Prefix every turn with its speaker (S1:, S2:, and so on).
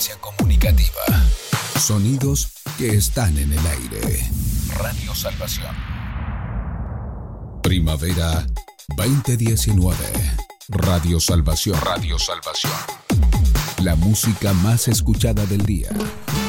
S1: Comunicativa. Sonidos que están en el aire. Radio Salvación. Primavera 2019. Radio Salvación. Radio Salvación. La música más escuchada del día.